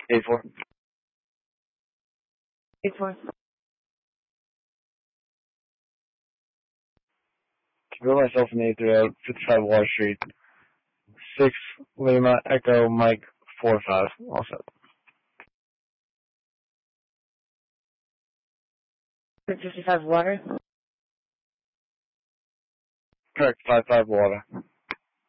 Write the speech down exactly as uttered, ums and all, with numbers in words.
eight four. eight four. Convert myself in eight three out, fifty-five Water Street. six Lima Echo Mike four five. All set. fifty-five Water. Correct, five five Water.